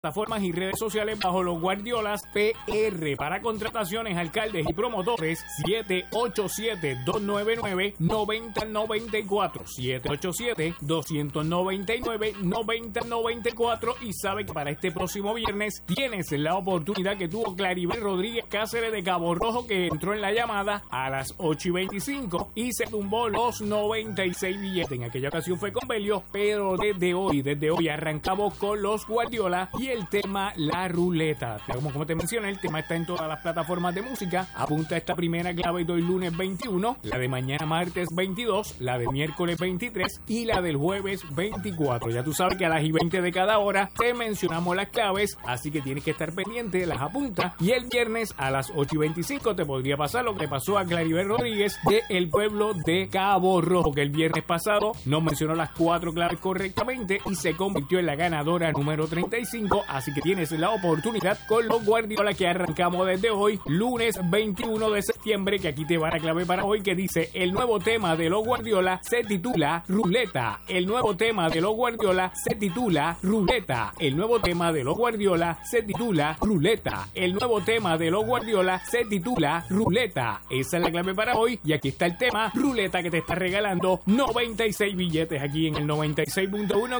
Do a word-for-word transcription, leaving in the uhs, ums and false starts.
plataformas y redes sociales bajo los Guardiolas P R. Para contrataciones, alcaldes y promotores, siete ocho siete, dos nueve nueve, nueve cero nueve cuatro, siete ocho siete, dos nueve nueve, nueve cero nueve cuatro. Y sabe que para este próximo viernes tienes la oportunidad que tuvo Claribel Rodríguez Cáceres de Cabo Rojo, que entró en la llamada a las ocho y veinticinco y se tumbó los noventa y seis billetes. En aquella ocasión fue con Belio, pero desde hoy, desde hoy arrancamos con los Guardiola y el tema La Ruleta. Como, como te mencioné, el tema está en todas las plataformas de música. Apunta esta primera clave de hoy lunes veintiuno, la de mañana martes veintidós, la de miércoles veintitrés y la del jueves veinticuatro. Ya tú sabes que a las y veinte de cada hora te mencionamos las claves, así que tienes que estar pendiente, las apunta. Y el viernes a las ocho y veinticinco te podría pasar lo que pasó a Claribel Rodríguez de El Pueblo de Cabo Rojo, que el viernes pasado nos mencionó las cuatro claves correctamente y se convirtió en la ganadora número treinta y cinco. Así que tienes la oportunidad con los Guardiola, que arrancamos desde hoy, lunes veintiuno de septiembre, que aquí te va la clave para hoy, que dice: el nuevo tema de los Guardiola se titula Ruleta. El nuevo tema de los Guardiola se titula Ruleta. El nuevo tema de los Guardiola se titula Ruleta. El nuevo tema de los Guardiola se titula Ruleta. Esa es la clave para hoy y aquí está el tema Ruleta, que te está regalando noventa y seis billetes aquí en el noventa y seis punto uno